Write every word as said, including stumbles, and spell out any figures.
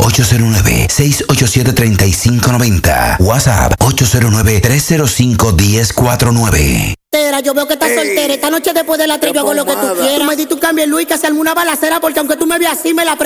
ocho cero nueve, seis ocho siete, tres cinco nueve cero. WhatsApp ocho cero nueve, tres cero cinco, uno cero cuatro nueve. Yo veo que estás Ey, soltera. Esta noche después de la tres yo hago lo que tú pomada. quieras. Tú me diste un cambio en Luis que se alguna balacera porque aunque tú me veas así me la prendo.